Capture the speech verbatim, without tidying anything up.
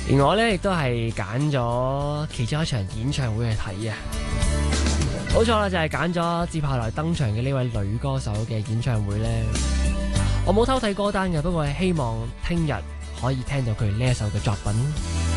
而我呢亦都係揀咗其中一場演唱會去睇啊！冇錯啦，就係揀咗接下來登場嘅呢位女歌手嘅演唱會呢。我冇偷睇歌單嘅，不過係希望聽日可以聽到佢呢一首嘅作品。